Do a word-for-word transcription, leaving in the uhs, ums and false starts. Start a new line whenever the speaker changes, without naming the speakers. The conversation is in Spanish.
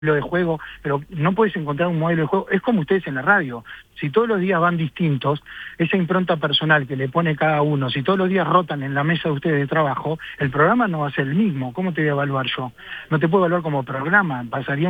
de juego, pero no puedes encontrar un modelo de juego. Es como ustedes en la radio. Si todos los días van distintos, esa impronta personal que le pone cada uno, si todos los días rotan en la mesa de ustedes de trabajo, el programa no va a ser el mismo. ¿Cómo te voy a evaluar yo? No te puedo evaluar como programa. Pasaría